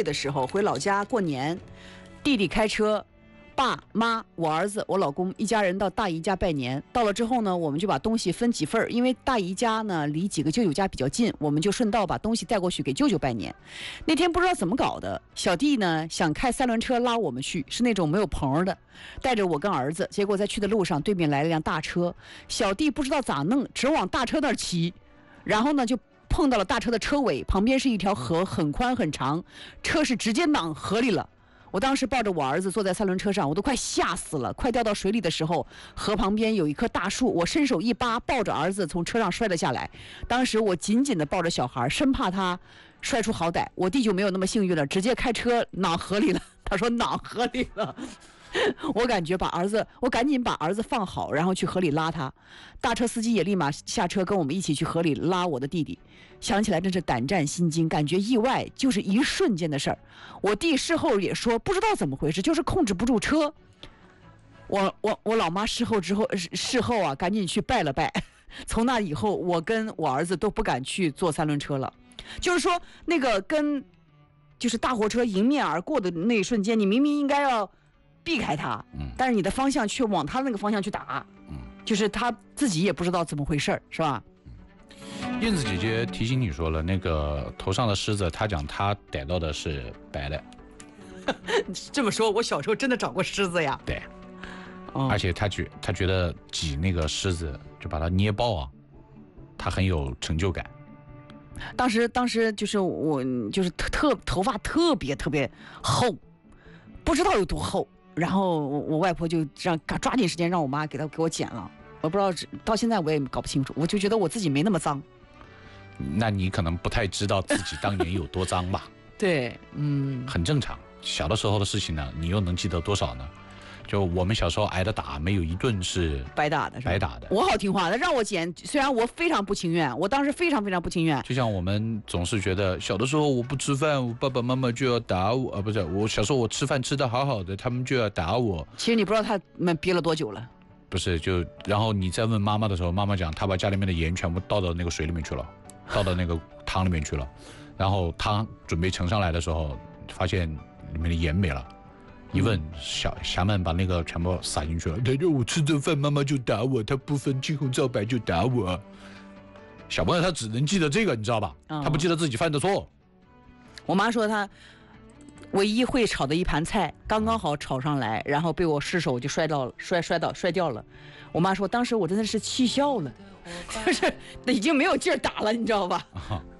岁的时候回老家过年，弟弟开车，爸妈、我儿子、我老公一家人到大姨家拜年。到了之后呢，我们就把东西分几份，因为大姨家呢离几个舅舅家比较近，我们就顺道把东西带过去给舅舅拜年。那天不知道怎么搞的，小弟呢想开三轮车拉我们去，是那种没有棚的，带着我跟儿子。结果在去的路上，对面来了辆大车，小弟不知道咋弄，只往大车那儿骑，然后呢就碰到了大车的车尾，旁边是一条河，很宽很长，车是直接攮河里了。我当时抱着我儿子坐在三轮车上，我都快吓死了。快掉到水里的时候，河旁边有一棵大树，我伸手一扒，抱着儿子从车上摔了下来。当时我紧紧地抱着小孩，生怕他摔出好歹。我弟就没有那么幸运了，直接开车攮河里了。他说攮河里了。我感觉我赶紧把儿子放好，然后去河里拉他。大车司机也立马下车跟我们一起去河里拉我的弟弟。想起来真是胆战心惊，感觉意外就是一瞬间的事儿。我弟事后也说不知道怎么回事，就是控制不住车。我老妈事后啊，赶紧去拜了拜。从那以后，我跟我儿子都不敢去坐三轮车了。就是说，那个就是大货车迎面而过的那一瞬间，你明明应该要避开他，但是你的方向却往他那个方向去打，就是他自己也不知道怎么回事，是吧？ 燕子姐姐提醒你说了，那个头上的虱子，她讲她逮到的是白的。 这么说，我小时候真的长过虱子呀。 对，而且她觉得挤那个虱子，就把它捏爆啊，她很有成就感。 当时就是我就是头发特别厚，不知道有多厚。然后我外婆就抓紧时间让我妈给我剪了。我不知道到现在我也搞不清楚，我就觉得我自己没那么脏。 那你可能不太知道自己当年有多脏吧？ 对， 很正常。小的时候的事情呢，你又能记得多少呢？就我们小时候挨的打，没有一顿是白打的。我好听话的，让我剪，虽然我非常不情愿，我当时非常不情愿。 就像我们总是觉得，小的时候我不吃饭，我爸爸妈妈就要打我，不是，我小时候我吃饭吃得好好的，他们就要打我。 其实你不知道他们憋了多久了。 不是，然后你再问妈妈的时候，妈妈讲她把家里面的盐全部倒到那个水里面去了，倒到那个汤里面去了，然后汤准备盛上来的时候，发现里面的盐没了。一问侠们把那个全部撒进去了，他说我吃着饭妈妈就打我，他不分青红皂白就打我。小朋友他只能记得这个，你知道吧？他不记得自己犯的错。 我妈说她唯一会炒的一盘菜刚刚好炒上来，然后被我失手就摔掉了。我妈说当时我真的是气笑了，就是已经没有劲儿打了，你知道吧？